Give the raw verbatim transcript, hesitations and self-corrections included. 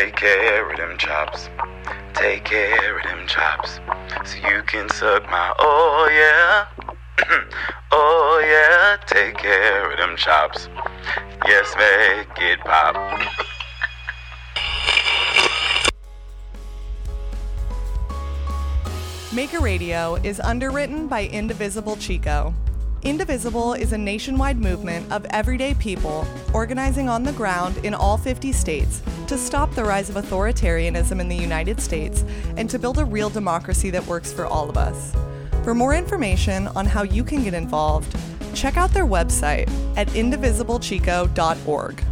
take care of them chops. Take care of them chops. So you can suck my, oh yeah. Oh yeah, take care of them chops. Yes, make it pop. Maker Radio is underwritten by Indivisible Chico. Indivisible is a nationwide movement of everyday people organizing on the ground in all fifty states to stop the rise of authoritarianism in the United States and to build a real democracy that works for all of us. For more information on how you can get involved, check out their website at indivisible chico dot org.